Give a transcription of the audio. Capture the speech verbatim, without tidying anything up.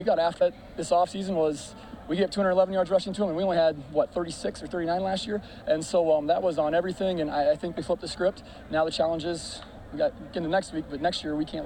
We got after it this offseason was we gave two hundred eleven yards rushing to him, and we only had, what, thirty-six or thirty-nine last year? And so um, that was on everything, and I, I think we flipped the script. Now the challenge is we got into next week, but next year we can't